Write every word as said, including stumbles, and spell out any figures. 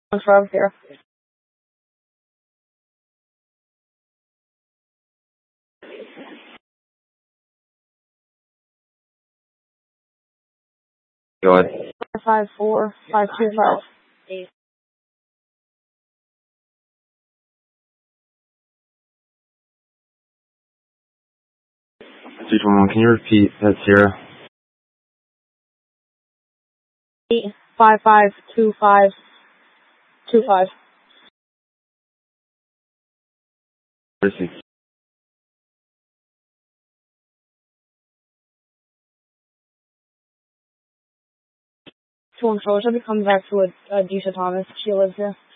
Thanks for having here. Go ahead. Five four five two five. Three one one. Can you repeat that, Sierra? Eight five five two five two five. Receipt. Two one four. She'll be coming back to a, a Disha Thomas. She lives here.